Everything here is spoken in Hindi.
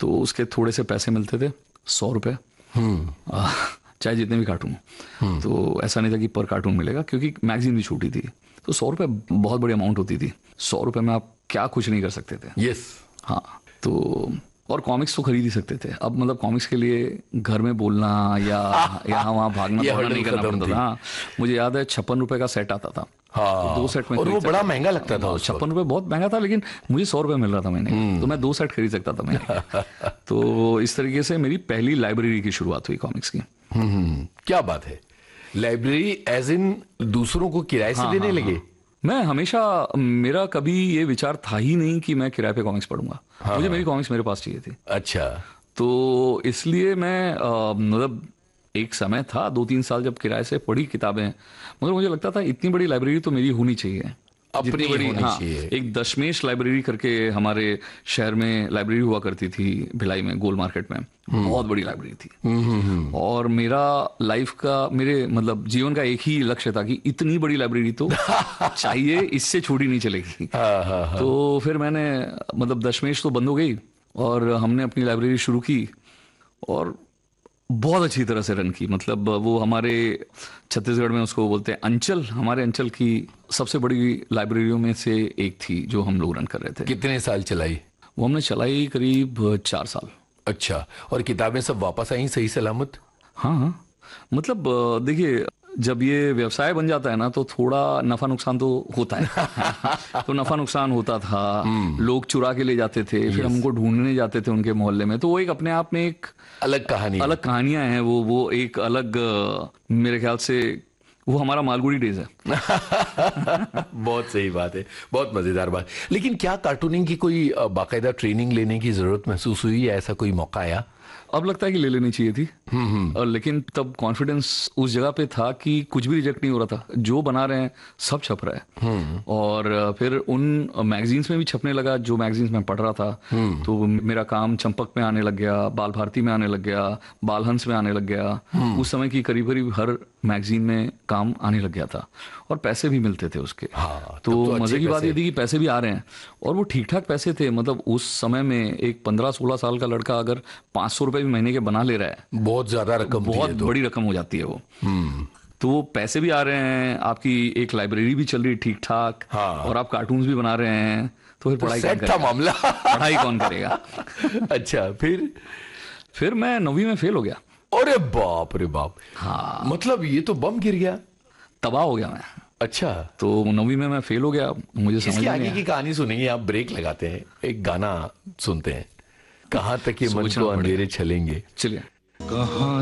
तो उसके थोड़े से पैसे मिलते थे, 100 रुपये, चाहे जितने भी कार्टून। तो ऐसा नहीं था कि पर कार्टून मिलेगा, क्योंकि मैगजीन भी छोटी थी, तो 100 रुपये बहुत बड़ी अमाउंट होती थी। 100 रुपये में आप क्या कुछ नहीं कर सकते थे। यस। हाँ, तो और कॉमिक्स तो खरीद ही सकते थे। अब मतलब कॉमिक्स के लिए घर में बोलना या यहाँ वहाँ भागना नहीं करना पड़ता था। हाँ, मुझे याद है 56 रुपये का सेट आता था। हाँ, तो 2 सेट में, और वो बड़ा महंगा लगता था। 56 रुपये बहुत महंगा था, लेकिन मुझे 100 रुपये मिल रहा था महीने, तो मैं 2 सेट खरीद सकता था महीने। तो इस तरीके से मेरी पहली लाइब्रेरी की शुरुआत हुई कॉमिक्स की। क्या बात है, लाइब्रेरी एज इन दूसरों को किराए से देने लगे? मैं हमेशा, मेरा कभी ये विचार था ही नहीं कि मैं किराए पे कॉमिक्स पढ़ूंगा। मुझे मेरी कॉमिक्स मेरे पास चाहिए थी। अच्छा। तो इसलिए मैं मतलब एक समय था 2-3 साल जब किराए से पढ़ी किताबें, मगर मुझे लगता था इतनी बड़ी लाइब्रेरी तो मेरी होनी चाहिए, अपनी बड़ी होनी चाहिए। एक दशमेश लाइब्रेरी करके हमारे शहर में लाइब्रेरी हुआ करती थी, भिलाई में, गोल मार्केट में, बहुत बड़ी लाइब्रेरी थी। और मेरा लाइफ का, मेरे मतलब जीवन का एक ही लक्ष्य था कि इतनी बड़ी लाइब्रेरी तो चाहिए, इससे छोटी नहीं चलेगी। तो फिर मैंने, मतलब दशमेश तो बंद हो गई और हमने अपनी लाइब्रेरी शुरू की, और बहुत अच्छी तरह से रन की। मतलब वो हमारे छत्तीसगढ़ में उसको बोलते हैं अंचल, हमारे अंचल की सबसे बड़ी लाइब्रेरियों में से एक थी जो हम लोग रन कर रहे थे। कितने साल चलाई? वो हमने चलाई करीब 4 साल। अच्छा, और किताबें सब वापस आई सही सलामत? हाँ हाँ, मतलब देखिए, जब ये व्यवसाय बन जाता है ना, तो थोड़ा नफा नुकसान तो होता है। तो नफा नुकसान होता था, लोग चुरा के ले जाते थे, फिर हमको ढूंढने जाते थे उनके मोहल्ले में। तो वो एक अपने आप में एक अलग कहानी, अलग कहानियां हैं। वो एक अलग, मेरे ख्याल से वो हमारा मालगुडी डेज है। बहुत सही बात है, बहुत मजेदार बात। लेकिन क्या कार्टूनिंग की कोई बाकायदा ट्रेनिंग लेने की जरूरत महसूस हुई, या ऐसा कोई मौका आया? अब लगता है कि ले लेनी चाहिए थी। लेकिन तब कॉन्फिडेंस उस जगह पे था कि कुछ भी रिजेक्ट नहीं हो रहा था, जो बना रहे हैं सब छप रहा है। और फिर उन मैगजीन्स में भी छपने लगा जो मैगजीन्स में पढ़ रहा था। तो मेरा काम चंपक में आने लग गया, बाल भारती में आने लग गया, बालहंस में आने लग गया। उस समय की करीब करीब हर मैगजीन में काम आने लग गया था, और पैसे भी मिलते थे उसके। तो मजे की बात ये थी कि पैसे भी आ रहे हैं, और वो ठीक ठाक पैसे थे। मतलब उस समय में एक 15-16 साल का लड़का अगर 500 रुपए भी महीने के बना ले रहा है, बहुत ज्यादा रकम, बहुत बड़ी रकम हो जाती है वो। तो वो पैसे भी आ रहे हैं, आपकी एक लाइब्रेरी भी चल रही ठीक ठाक, और आप कार्टून्स भी बना रहे हैं, तो फिर पढ़ाई कौन करेगा? मामला पढ़ाई कौन करेगा? अच्छा, फिर मैं 9वीं में फेल हो गया। अरे बाप रे बाप। हाँ, मतलब ये तो बम गिर गया, तबाह हो गया मैं। अच्छा, तो 9वीं में मैं फेल हो गया। मुझे समझ इसकी नहीं आगे आया। की कहानी सुनेंगे, आप ब्रेक लगाते हैं, एक गाना सुनते हैं, कहां तक ये मन को अंधेरे चलेंगे। चलिए। कहां